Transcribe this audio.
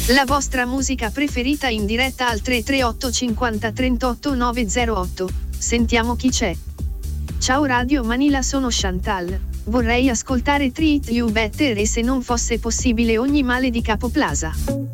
La vostra musica preferita in diretta al 338 50 38 908. Sentiamo chi c'è. Ciao Radio Manila, sono Chantal. Vorrei ascoltare Treat You Better e se non fosse possibile ogni male di Capo Plaza.